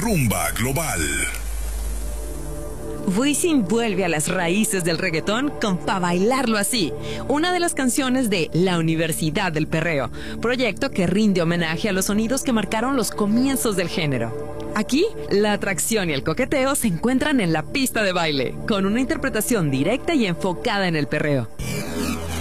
Rumba Global. Wisin vuelve a las raíces del reggaetón con Pa' Bailarlo Así, una de las canciones de La Universidad del Perreo, proyecto que rinde homenaje a los sonidos que marcaron los comienzos del género. Aquí, la atracción y el coqueteo se encuentran en la pista de baile, con una interpretación directa y enfocada en el perreo.